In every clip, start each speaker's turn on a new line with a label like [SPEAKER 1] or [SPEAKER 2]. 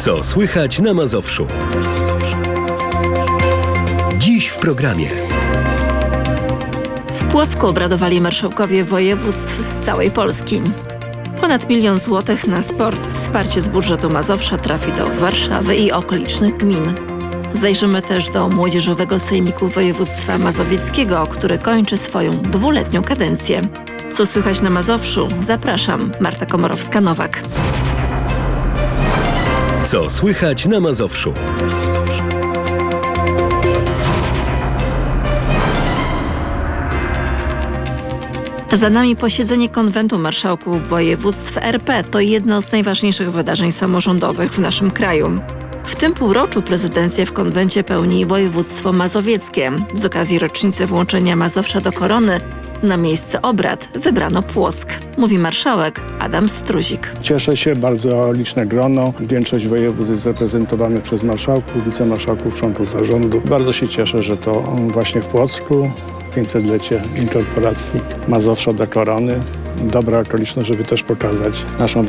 [SPEAKER 1] Co słychać na Mazowszu? Dziś w programie.
[SPEAKER 2] W Płocku obradowali marszałkowie województw z całej Polski. Ponad 1 000 000 złotych na sport. Wsparcie z budżetu Mazowsza trafi do Warszawy i okolicznych gmin. Zajrzymy też do Młodzieżowego Sejmiku Województwa Mazowieckiego, który kończy swoją 2-letnią kadencję. Co słychać na Mazowszu? Zapraszam, Marta Komorowska-Nowak.
[SPEAKER 1] Co słychać na Mazowszu?
[SPEAKER 2] Za nami posiedzenie Konwentu Marszałków Województw RP. To jedno z najważniejszych wydarzeń samorządowych w naszym kraju. W tym półroczu prezydencję w konwencie pełni województwo mazowieckie. Z okazji rocznicy włączenia Mazowsza do korony na miejsce obrad wybrano Płock. Mówi marszałek Adam Struzik.
[SPEAKER 3] Cieszę się, bardzo liczne grono. Większość województw jest reprezentowanych przez marszałków, wicemarszałków, członków zarządu. Bardzo się cieszę, że to właśnie w Płocku 500-lecie inkorporacji Mazowsza do korony. Dobra okoliczność, żeby też pokazać naszą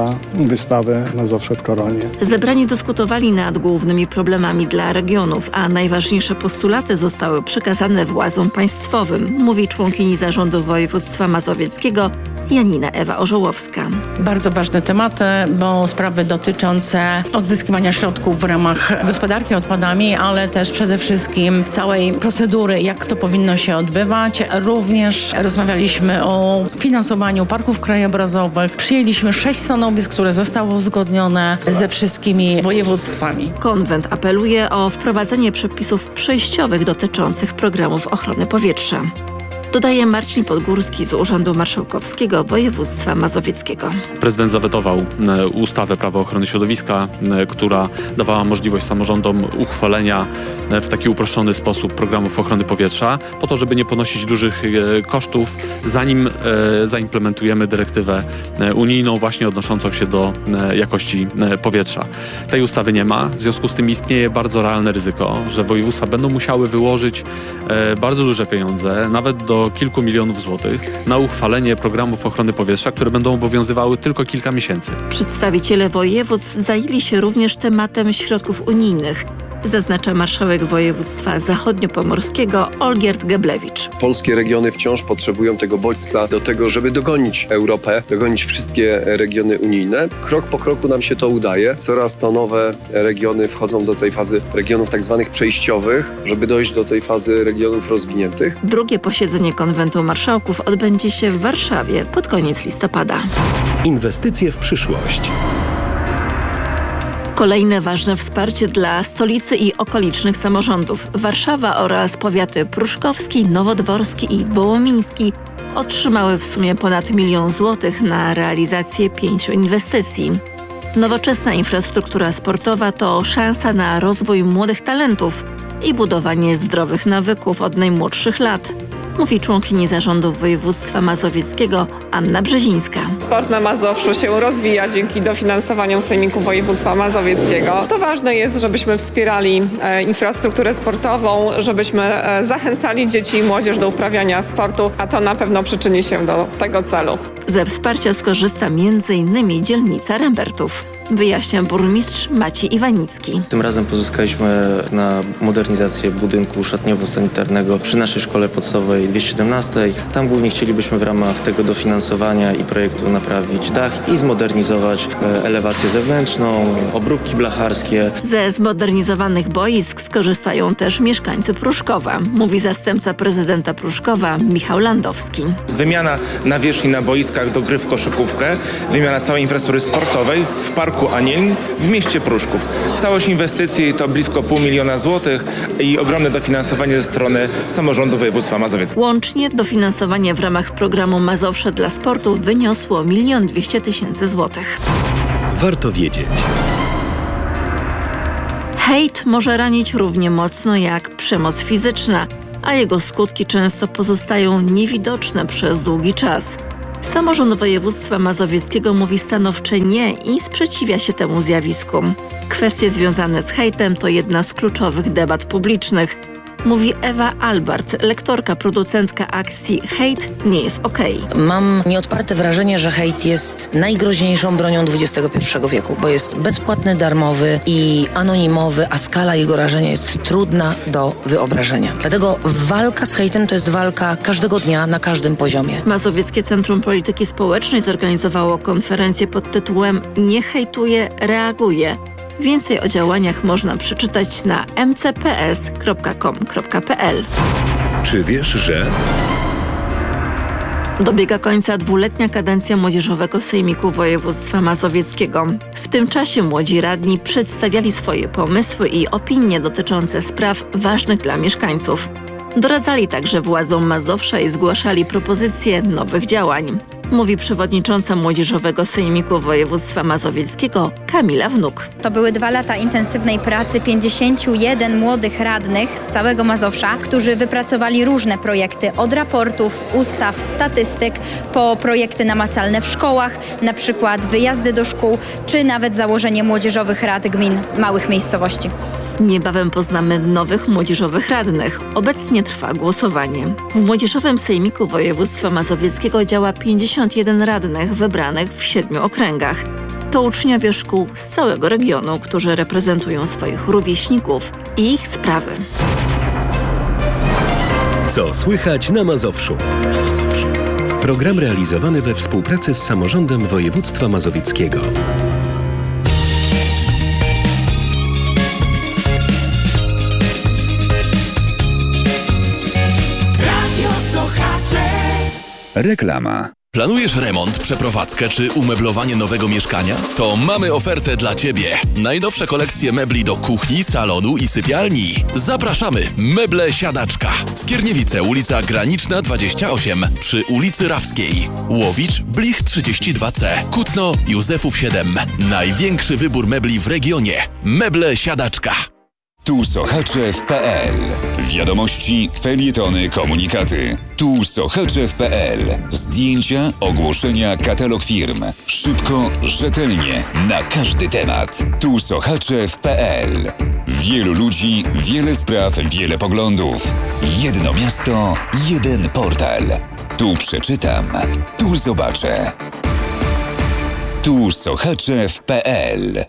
[SPEAKER 3] wystawę Mazowsze w koronie.
[SPEAKER 2] Zebrani dyskutowali nad głównymi problemami dla regionów, a najważniejsze postulaty zostały przekazane władzom państwowym, mówi członkini zarządu województwa mazowieckiego Janina Ewa Orzołowska.
[SPEAKER 4] Bardzo ważne tematy, bo sprawy dotyczące odzyskiwania środków w ramach gospodarki odpadami, ale też przede wszystkim całej procedury, jak to powinno się odbywać. Również rozmawialiśmy o finansowaniu parków krajobrazowych. Przyjęliśmy 6 stanowisk, które zostały uzgodnione ze wszystkimi województwami.
[SPEAKER 2] Konwent apeluje o wprowadzenie przepisów przejściowych dotyczących programów ochrony powietrza. Dodaje Marcin Podgórski z Urzędu Marszałkowskiego Województwa Mazowieckiego.
[SPEAKER 5] Prezydent zawetował ustawę Prawo ochrony środowiska, która dawała możliwość samorządom uchwalenia w taki uproszczony sposób programów ochrony powietrza, po to, żeby nie ponosić dużych kosztów, zanim zaimplementujemy dyrektywę unijną właśnie odnoszącą się do jakości powietrza. Tej ustawy nie ma, w związku z tym istnieje bardzo realne ryzyko, że województwa będą musiały wyłożyć bardzo duże pieniądze, nawet do kilku milionów złotych, na uchwalenie programów ochrony powietrza, które będą obowiązywały tylko kilka miesięcy.
[SPEAKER 2] Przedstawiciele województw zajęli się również tematem środków unijnych, zaznacza marszałek województwa zachodniopomorskiego Olgierd Geblewicz.
[SPEAKER 6] Polskie regiony wciąż potrzebują tego bodźca do tego, żeby dogonić Europę, dogonić wszystkie regiony unijne. Krok po kroku nam się to udaje. Coraz to nowe regiony wchodzą do tej fazy regionów tak zwanych przejściowych, żeby dojść do tej fazy regionów rozwiniętych.
[SPEAKER 2] Drugie posiedzenie Konwentu Marszałków odbędzie się w Warszawie pod koniec listopada.
[SPEAKER 1] Inwestycje w przyszłość.
[SPEAKER 2] Kolejne ważne wsparcie dla stolicy i okolicznych samorządów. Warszawa oraz powiaty pruszkowski, nowodworski i wołomiński otrzymały w sumie ponad 1 000 000 złotych na realizację 5 inwestycji. Nowoczesna infrastruktura sportowa to szansa na rozwój młodych talentów i budowanie zdrowych nawyków od najmłodszych lat, mówi członkini zarządu województwa mazowieckiego Anna Brzezińska.
[SPEAKER 7] Sport na Mazowszu się rozwija dzięki dofinansowaniom Sejmiku Województwa Mazowieckiego. To ważne jest, żebyśmy wspierali infrastrukturę sportową, żebyśmy zachęcali dzieci i młodzież do uprawiania sportu, a to na pewno przyczyni się do tego celu.
[SPEAKER 2] Ze wsparcia skorzysta m.in. dzielnica Rembertów, wyjaśnia burmistrz Maciej Iwanicki.
[SPEAKER 8] Tym razem pozyskaliśmy na modernizację budynku szatniowo-sanitarnego przy naszej szkole podstawowej 217. Tam głównie chcielibyśmy w ramach tego dofinansowania i projektu naprawić dach i zmodernizować elewację zewnętrzną, obróbki blacharskie.
[SPEAKER 2] Ze zmodernizowanych boisk skorzystają też mieszkańcy Pruszkowa, mówi zastępca prezydenta Pruszkowa Michał Landowski.
[SPEAKER 9] Wymiana nawierzchni na boiskach do gry w koszykówkę, wymiana całej infrastruktury sportowej w Parku Anielin w mieście Pruszków. Całość inwestycji to blisko 500 000 złotych i ogromne dofinansowanie ze strony samorządu województwa mazowieckiego.
[SPEAKER 2] Łącznie dofinansowanie w ramach programu Mazowsze dla sportu wyniosło 1 200 000 złotych.
[SPEAKER 1] Warto wiedzieć.
[SPEAKER 2] Hejt może ranić równie mocno jak przemoc fizyczna, a jego skutki często pozostają niewidoczne przez długi czas. Samorząd województwa mazowieckiego mówi stanowcze nie i sprzeciwia się temu zjawisku. Kwestie związane z hejtem to jedna z kluczowych debat publicznych. Mówi Ewa Albart, lektorka, producentka akcji Hejt nie jest okej.
[SPEAKER 10] Mam nieodparte wrażenie, że hejt jest najgroźniejszą bronią XXI wieku, bo jest bezpłatny, darmowy i anonimowy, a skala jego rażenia jest trudna do wyobrażenia. Dlatego walka z hejtem to jest walka każdego dnia na każdym poziomie.
[SPEAKER 2] Mazowieckie Centrum Polityki Społecznej zorganizowało konferencję pod tytułem Nie hejtuje, reaguje. Więcej o działaniach można przeczytać na mcps.com.pl.
[SPEAKER 1] Czy wiesz, że...
[SPEAKER 2] Dobiega końca 2-letnia kadencja Młodzieżowego Sejmiku Województwa Mazowieckiego. W tym czasie młodzi radni przedstawiali swoje pomysły i opinie dotyczące spraw ważnych dla mieszkańców. Doradzali także władzom Mazowsza i zgłaszali propozycje nowych działań. Mówi przewodnicząca Młodzieżowego Sejmiku Województwa Mazowieckiego Kamila Wnuk.
[SPEAKER 11] To były 2 lata intensywnej pracy 51 młodych radnych z całego Mazowsza, którzy wypracowali różne projekty, od raportów, ustaw, statystyk, po projekty namacalne w szkołach, na przykład wyjazdy do szkół, czy nawet założenie młodzieżowych rad gmin małych miejscowości.
[SPEAKER 2] Niebawem poznamy nowych młodzieżowych radnych. Obecnie trwa głosowanie. W Młodzieżowym Sejmiku Województwa Mazowieckiego działa 51 radnych wybranych w 7 okręgach. To uczniowie szkół z całego regionu, którzy reprezentują swoich rówieśników i ich sprawy.
[SPEAKER 1] Co słychać na Mazowszu? Program realizowany we współpracy z Samorządem Województwa Mazowieckiego.
[SPEAKER 12] Reklama. Planujesz remont, przeprowadzkę czy umeblowanie nowego mieszkania? To mamy ofertę dla Ciebie. Najnowsze kolekcje mebli do kuchni, salonu i sypialni. Zapraszamy! Meble Siadaczka. Skierniewice, ulica Graniczna 28 przy ulicy Rawskiej. Łowicz, Blich 32C. Kutno, Józefów 7. Największy wybór mebli w regionie. Meble Siadaczka. Tu Sochaczew.pl. Wiadomości, felietony, komunikaty. Tu Sochaczew.pl. Zdjęcia, ogłoszenia, katalog firm. Szybko, rzetelnie, na każdy temat. Tu Sochaczew.pl. Wielu ludzi, wiele spraw, wiele poglądów. Jedno miasto, jeden portal. Tu przeczytam, tu zobaczę. Tu Sochaczew.pl.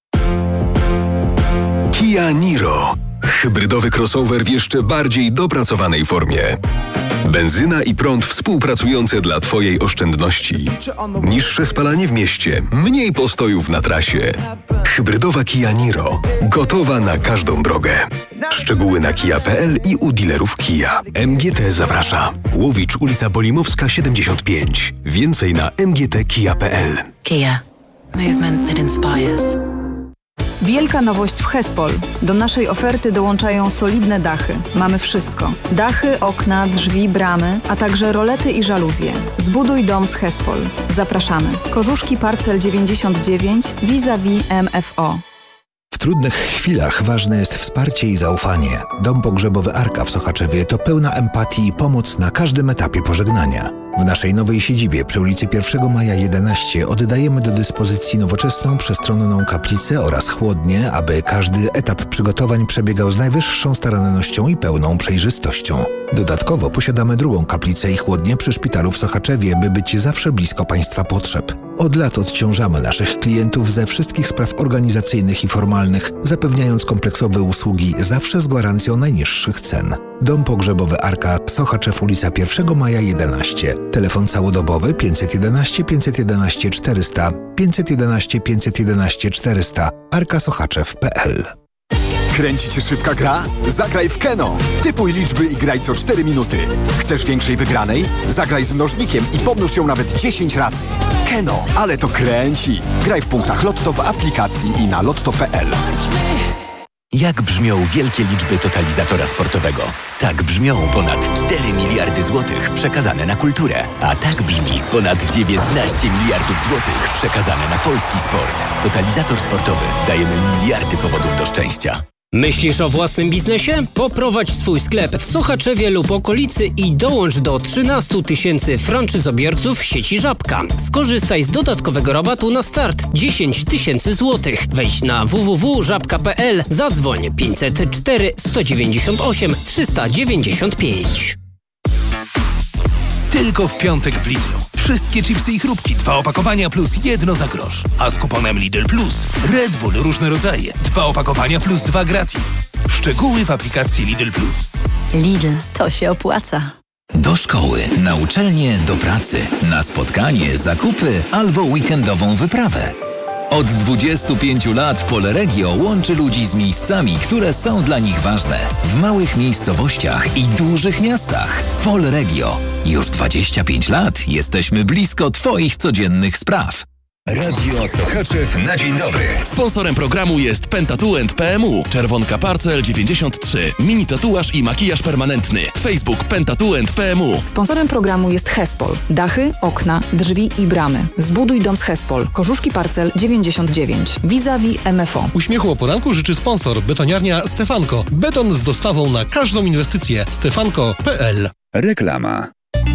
[SPEAKER 13] Kia Niro. Hybrydowy crossover w jeszcze bardziej dopracowanej formie. Benzyna i prąd współpracujące dla Twojej oszczędności. Niższe spalanie w mieście, mniej postojów na trasie. Hybrydowa Kia Niro. Gotowa na każdą drogę. Szczegóły na kia.pl i u dealerów Kia. MGT zaprasza. Łowicz, ulica Bolimowska 75. Więcej na mgtkia.pl.
[SPEAKER 10] Kia. Movement that inspires.
[SPEAKER 14] Wielka nowość w Hespol. Do naszej oferty dołączają solidne dachy. Mamy wszystko. Dachy, okna, drzwi, bramy, a także rolety i żaluzje. Zbuduj dom z Hespol. Zapraszamy. Korzuszki Parcel 99 vis-a-vis MFO.
[SPEAKER 15] W trudnych chwilach ważne jest wsparcie i zaufanie. Dom pogrzebowy Arka w Sochaczewie to pełna empatii i pomoc na każdym etapie pożegnania. W naszej nowej siedzibie przy ulicy 1 Maja 11 oddajemy do dyspozycji nowoczesną, przestronną kaplicę oraz chłodnię, aby każdy etap przygotowań przebiegał z najwyższą starannością i pełną przejrzystością. Dodatkowo posiadamy drugą kaplicę i chłodnię przy szpitalu w Sochaczewie, by być zawsze blisko Państwa potrzeb. Od lat odciążamy naszych klientów ze wszystkich spraw organizacyjnych i formalnych, zapewniając kompleksowe usługi zawsze z gwarancją najniższych cen. Dom pogrzebowy Arka, Sochaczew, ulica 1 Maja 11. Telefon całodobowy 511 511 400 511 511 400 arkasochaczew.pl.
[SPEAKER 16] Kręci Cię szybka gra? Zagraj w Keno. Typuj liczby i graj co 4 minuty. Chcesz większej wygranej? Zagraj z mnożnikiem i pomnóż ją nawet 10 razy. Keno, ale to kręci. Graj w punktach Lotto w aplikacji i na lotto.pl.
[SPEAKER 17] Jak brzmią wielkie liczby totalizatora sportowego? Tak brzmią ponad 4 miliardy złotych przekazane na kulturę. A tak brzmi ponad 19 miliardów złotych przekazane na polski sport. Totalizator sportowy. Dajemy miliardy powodów do szczęścia.
[SPEAKER 18] Myślisz o własnym biznesie? Poprowadź swój sklep w Sochaczewie lub okolicy i dołącz do 13 000 franczyzobiorców sieci Żabka. Skorzystaj z dodatkowego rabatu na start 10 000 złotych. Wejdź na www.żabka.pl, zadzwoń 504 198 395.
[SPEAKER 19] Tylko w piątek w Lidlu. Wszystkie chipsy i chrupki, 2 opakowania plus 1 za grosz. A z kuponem Lidl Plus Red Bull różne rodzaje, 2 opakowania plus 2 gratis. Szczegóły w aplikacji Lidl Plus.
[SPEAKER 20] Lidl, to się opłaca.
[SPEAKER 21] Do szkoły, na uczelnię, do pracy, na spotkanie, zakupy albo weekendową wyprawę. Od 25 lat Polregio łączy ludzi z miejscami, które są dla nich ważne. W małych miejscowościach i dużych miastach. Polregio. Już 25 lat jesteśmy blisko Twoich codziennych spraw.
[SPEAKER 12] Radio Sochaczew na dzień dobry. Sponsorem programu jest Pentatuent PMU. Czerwonka Parcel 93. Mini tatuaż i makijaż permanentny. Facebook Pentatuent PMU.
[SPEAKER 14] Sponsorem programu jest Hespol. Dachy, okna, drzwi i bramy. Zbuduj dom z Hespol. Korzuszki Parcel 99. Vis-a-vis MFO.
[SPEAKER 22] Uśmiechu o poranku życzy sponsor. Betoniarnia Stefanko. Beton z dostawą na każdą inwestycję. Stefanko.pl.
[SPEAKER 13] Reklama.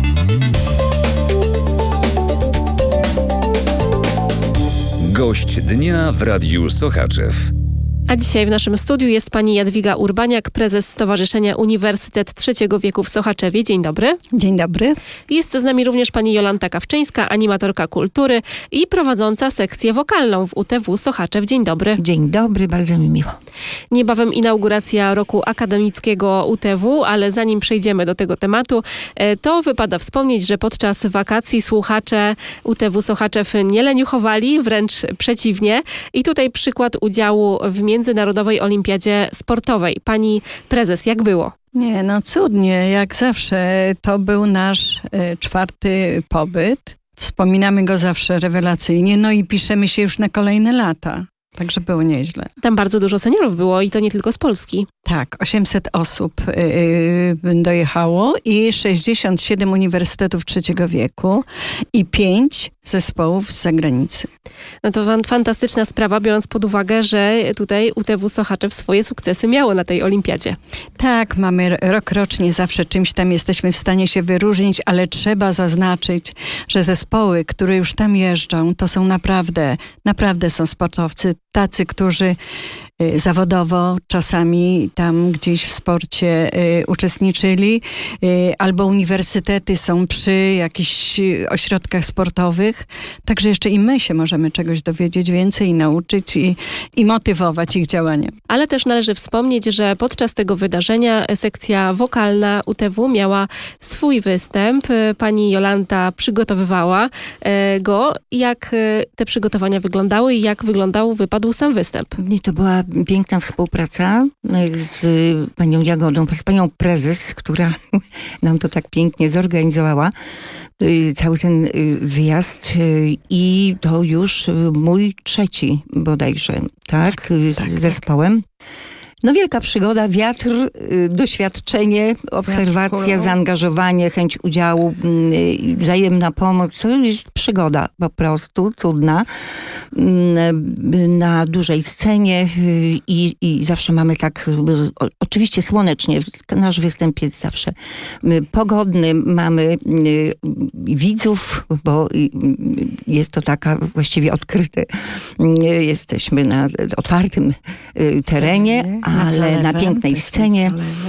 [SPEAKER 13] Gość dnia w Radiu Sochaczew.
[SPEAKER 23] A dzisiaj w naszym studiu jest pani Jadwiga Urbaniak, prezes Stowarzyszenia Uniwersytet Trzeciego Wieku w Sochaczewie. Dzień dobry.
[SPEAKER 24] Dzień dobry.
[SPEAKER 23] Jest z nami również pani Jolanta Kawczyńska, animatorka kultury i prowadząca sekcję wokalną w UTW Sochaczew. Dzień dobry.
[SPEAKER 24] Dzień dobry, bardzo mi miło.
[SPEAKER 23] Niebawem inauguracja roku akademickiego UTW, ale zanim przejdziemy do tego tematu, to wypada wspomnieć, że podczas wakacji słuchacze UTW Sochaczew nie leniuchowali, wręcz przeciwnie. I tutaj przykład udziału w Międzynarodowej Olimpiadzie Sportowej. Pani prezes, jak było?
[SPEAKER 24] Nie, no cudnie, jak zawsze. To był nasz 4. pobyt. Wspominamy go zawsze rewelacyjnie, no i piszemy się już na kolejne lata. Także było nieźle.
[SPEAKER 23] Tam bardzo dużo seniorów było i to nie tylko z Polski.
[SPEAKER 24] Tak, 800 osób dojechało i 67 uniwersytetów trzeciego wieku i 5 zespołów z zagranicy.
[SPEAKER 23] No to fantastyczna sprawa, biorąc pod uwagę, że tutaj UTW Sochaczew swoje sukcesy miało na tej olimpiadzie.
[SPEAKER 24] Tak, mamy rokrocznie zawsze czymś tam jesteśmy w stanie się wyróżnić, ale trzeba zaznaczyć, że zespoły, które już tam jeżdżą, to są naprawdę są sportowcy, tacy, którzy zawodowo czasami tam gdzieś w sporcie uczestniczyli, albo uniwersytety są przy jakichś ośrodkach sportowych, także jeszcze i my się możemy czegoś dowiedzieć więcej i nauczyć i motywować ich działaniem.
[SPEAKER 23] Ale też należy wspomnieć, że podczas tego wydarzenia sekcja wokalna UTW miała swój występ. Pani Jolanta przygotowywała go. Jak te przygotowania wyglądały i jak wypadł sam występ?
[SPEAKER 25] To była piękna współpraca z panią Jagodą, z panią prezes, która nam to tak pięknie zorganizowała. Cały ten wyjazd i to już mój 3. bodajże, tak? Z zespołem. No wielka przygoda, wiatr, doświadczenie, obserwacja, zaangażowanie, chęć udziału, wzajemna pomoc. To jest przygoda po prostu, cudna. Na dużej scenie i zawsze mamy tak, oczywiście słonecznie, nasz występ jest zawsze pogodny. Mamy widzów, bo jest to taka właściwie odkryty. Jesteśmy na otwartym terenie, ale na pięknej scenie,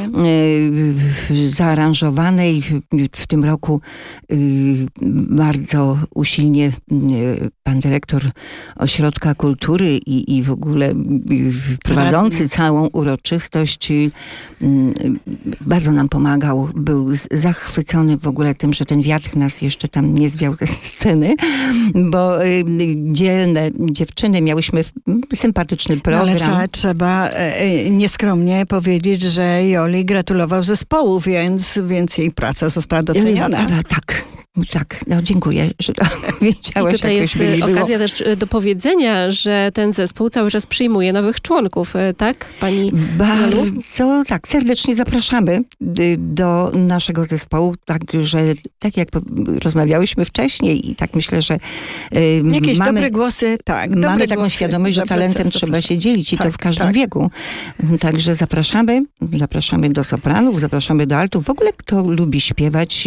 [SPEAKER 25] zaaranżowanej w tym roku bardzo usilnie pan dyrektor Ośrodka Kultury i w ogóle prowadzący całą uroczystość bardzo nam pomagał. Był zachwycony w ogóle tym, że ten wiatr nas jeszcze tam nie zwiał ze sceny, bo dzielne dziewczyny miałyśmy sympatyczny program.
[SPEAKER 24] Ale trzeba nieskromnie powiedzieć, że Joli gratulował zespołu, więc jej praca została doceniona.
[SPEAKER 25] Tak. Tak, dziękuję, że to wiedziałeś.
[SPEAKER 23] I tutaj jest okazja też do powiedzenia, że ten zespół cały czas przyjmuje nowych członków, tak? Pani
[SPEAKER 25] Bardzo, tak, serdecznie zapraszamy do naszego zespołu, także tak jak rozmawiałyśmy wcześniej i tak myślę, że
[SPEAKER 24] jakieś dobre głosy, tak.
[SPEAKER 25] Mamy taką świadomość, że talentem trzeba się dzielić i to w każdym wieku. Także zapraszamy do sopranów, zapraszamy do altów. W ogóle kto lubi śpiewać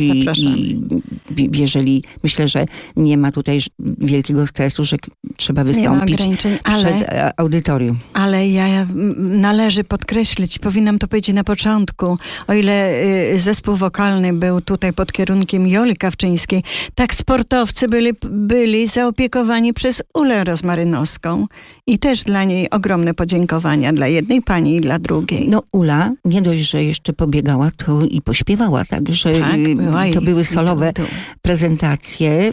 [SPEAKER 25] jeżeli myślę, że nie ma tutaj wielkiego stresu, że trzeba wystąpić przed audytorium.
[SPEAKER 24] Ale należy podkreślić, powinnam to powiedzieć na początku, o ile zespół wokalny był tutaj pod kierunkiem Joli Kawczyńskiej, tak sportowcy byli zaopiekowani przez Ulę Rozmarynowską. I też dla niej ogromne podziękowania dla jednej pani i dla drugiej.
[SPEAKER 25] No Ula nie dość, że jeszcze pobiegała, to i pośpiewała, także to były solowe prezentacje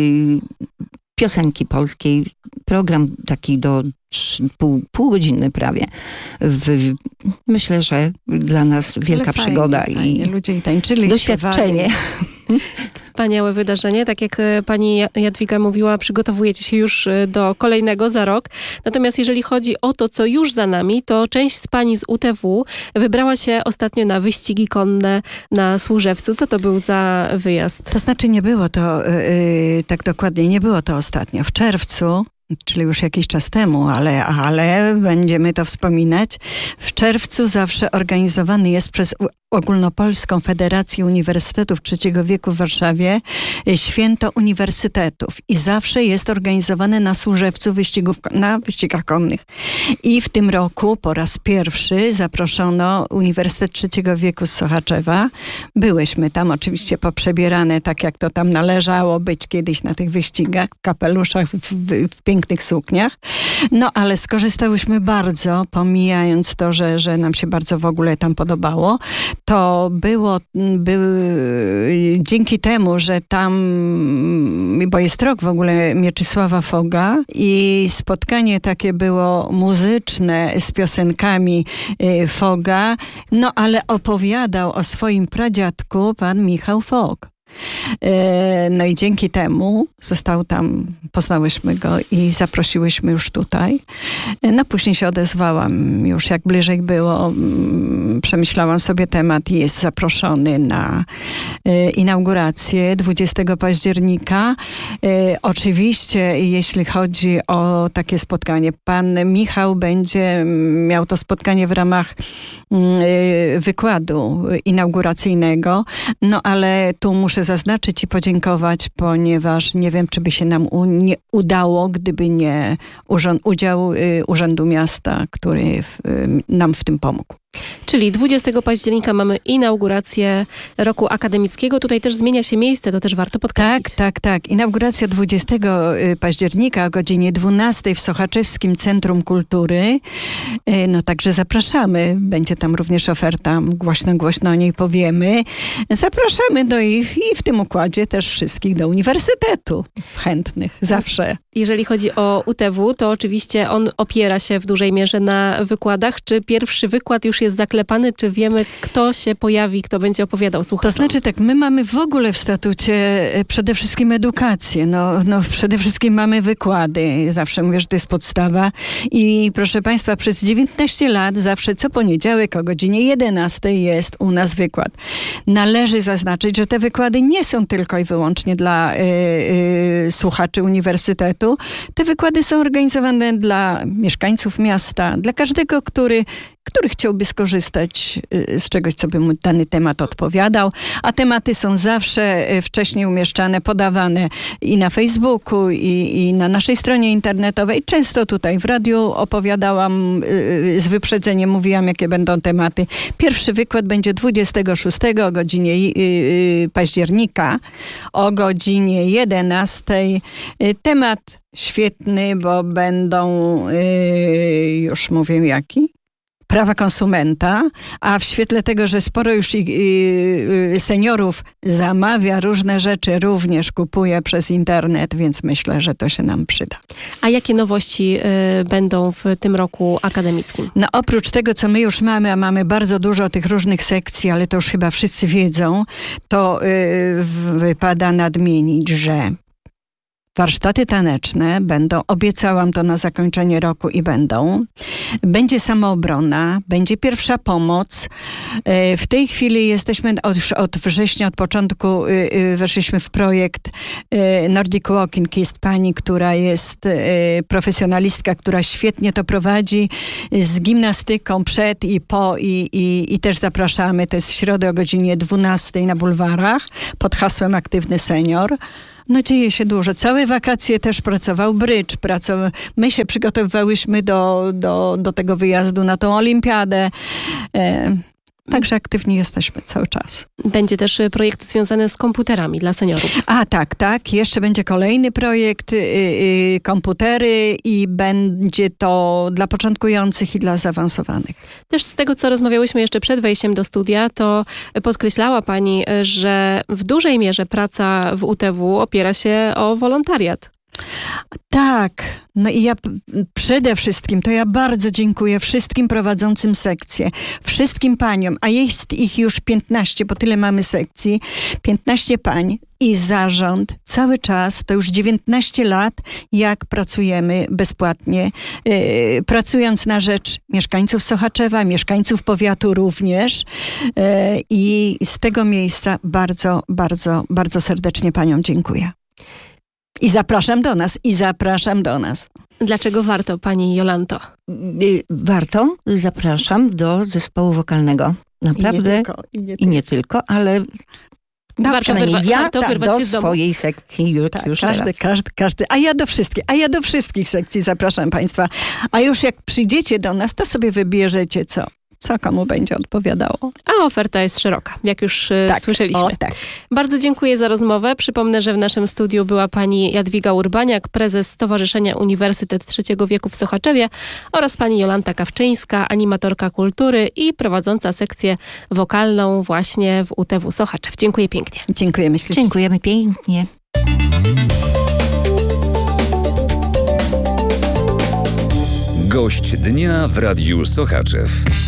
[SPEAKER 25] piosenki polskiej, program taki do półgodzinny prawie. Myślę, że dla nas wielka przygoda i
[SPEAKER 24] ludzie i tańczyli,
[SPEAKER 25] doświadczenie.
[SPEAKER 23] Wspaniałe wydarzenie. Tak jak pani Jadwiga mówiła, przygotowujecie się już do kolejnego za rok. Natomiast jeżeli chodzi o to, co już za nami, to część z pani z UTW wybrała się ostatnio na wyścigi konne na Służewcu. Co to był za wyjazd?
[SPEAKER 24] To znaczy nie było to tak dokładnie, nie było to ostatnio. W czerwcu, czyli już jakiś czas temu, ale będziemy to wspominać. W czerwcu zawsze organizowany jest przez Ogólnopolską Federację Uniwersytetów Trzeciego Wieku w Warszawie Święto Uniwersytetów i zawsze jest organizowane na Służewcu na wyścigach konnych. I w tym roku po raz pierwszy zaproszono Uniwersytet Trzeciego Wieku z Sochaczewa. Byłyśmy tam oczywiście poprzebierane tak, jak to tam należało być kiedyś na tych wyścigach, w kapeluszach, w pięknych sukniach. No ale skorzystałyśmy bardzo, pomijając to, że nam się bardzo w ogóle tam podobało. To było dzięki temu, że tam, bo jest rok w ogóle Mieczysława Foga i spotkanie takie było muzyczne z piosenkami Foga, no ale opowiadał o swoim pradziadku pan Michał Fog. No i dzięki temu został tam, poznałyśmy go i zaprosiłyśmy już tutaj. No później się odezwałam już jak bliżej było, przemyślałam sobie temat i jest zaproszony na inaugurację 20 października. Oczywiście jeśli chodzi o takie spotkanie, pan Michał będzie miał to spotkanie w ramach wykładu inauguracyjnego, no ale tu muszę zaznaczyć i podziękować, ponieważ nie wiem, czy by się nam nie udało, gdyby nie udział Urzędu Miasta, który nam w tym pomógł.
[SPEAKER 23] Czyli 20 października mamy inaugurację roku akademickiego. Tutaj też zmienia się miejsce, to też warto podkreślić.
[SPEAKER 24] Tak. Inauguracja 20 października o godzinie 12 w Sochaczewskim Centrum Kultury. No także zapraszamy. Będzie tam również oferta. Głośno o niej powiemy. Zapraszamy do ich i w tym układzie też wszystkich do uniwersytetu. Chętnych, zawsze.
[SPEAKER 23] Jeżeli chodzi o UTW, to oczywiście on opiera się w dużej mierze na wykładach. Czy pierwszy wykład już jest zaklepany? Czy wiemy, kto się pojawi, kto będzie opowiadał słuchaczom?
[SPEAKER 24] To znaczy tak, my mamy w ogóle w statucie przede wszystkim edukację. No przede wszystkim mamy wykłady. Zawsze mówię, że to jest podstawa. I proszę Państwa, przez 19 lat zawsze co poniedziałek o godzinie 11 jest u nas wykład. Należy zaznaczyć, że te wykłady nie są tylko i wyłącznie dla słuchaczy uniwersytetu. Te wykłady są organizowane dla mieszkańców miasta, dla każdego, który chciałby skorzystać z czegoś, co by mu dany temat odpowiadał. A tematy są zawsze wcześniej umieszczane, podawane i na Facebooku, i na naszej stronie internetowej. Często tutaj w radiu opowiadałam, z wyprzedzeniem mówiłam, jakie będą tematy. Pierwszy wykład będzie 26 o godzinie października, o godzinie 11. Temat świetny, bo będą, już mówię jaki? prawa konsumenta, a w świetle tego, że sporo już seniorów zamawia różne rzeczy, również kupuje przez internet, więc myślę, że to się nam przyda.
[SPEAKER 23] A jakie nowości będą w tym roku akademickim?
[SPEAKER 24] No oprócz tego, co my już mamy, a mamy bardzo dużo tych różnych sekcji, ale to już chyba wszyscy wiedzą, to wypada nadmienić, że warsztaty taneczne będą, obiecałam to na zakończenie roku i będą. Będzie samoobrona, będzie pierwsza pomoc. W tej chwili jesteśmy już od września, od początku weszliśmy w projekt Nordic Walking. Jest pani, która jest profesjonalistka, która świetnie to prowadzi z gimnastyką przed i po i też zapraszamy. To jest w środę o godzinie 12 na bulwarach pod hasłem Aktywny Senior. No dzieje się dużo. Całe wakacje też pracował brydż. My się przygotowywałyśmy do tego wyjazdu na tą olimpiadę. Także aktywni jesteśmy cały czas.
[SPEAKER 23] Będzie też projekt związany z komputerami dla seniorów.
[SPEAKER 24] A tak. Jeszcze będzie kolejny projekt, komputery i będzie to dla początkujących i dla zaawansowanych.
[SPEAKER 23] Też z tego, co rozmawiałyśmy jeszcze przed wejściem do studia, to podkreślała pani, że w dużej mierze praca w UTW opiera się o wolontariat.
[SPEAKER 24] Tak, no i ja przede wszystkim to ja bardzo dziękuję wszystkim prowadzącym sekcje, wszystkim paniom, a jest ich już 15, bo tyle mamy sekcji, 15 pań i zarząd cały czas, to już 19 lat, jak pracujemy bezpłatnie, pracując na rzecz mieszkańców Sochaczewa, mieszkańców powiatu również i z tego miejsca bardzo, bardzo, bardzo serdecznie paniom dziękuję. I zapraszam do nas.
[SPEAKER 23] Dlaczego warto, pani Jolanto?
[SPEAKER 25] Warto, zapraszam do zespołu wokalnego. Naprawdę. I nie tylko, ale
[SPEAKER 23] warto wyrwać się z domu.
[SPEAKER 25] Swojej sekcji już
[SPEAKER 24] każdy. A ja do wszystkich sekcji zapraszam państwa. A już jak przyjdziecie do nas, to sobie wybierzecie co komu będzie odpowiadało.
[SPEAKER 23] A oferta jest szeroka, jak już słyszeliśmy. Bardzo dziękuję za rozmowę. Przypomnę, że w naszym studiu była pani Jadwiga Urbaniak, prezes Stowarzyszenia Uniwersytet Trzeciego Wieku w Sochaczewie oraz pani Jolanta Kawczyńska, animatorka kultury i prowadząca sekcję wokalną właśnie w UTW Sochaczew. Dziękuję pięknie.
[SPEAKER 24] Dziękujemy ślicznie.
[SPEAKER 25] Dziękujemy pięknie.
[SPEAKER 21] Gość dnia w Radiu Sochaczew.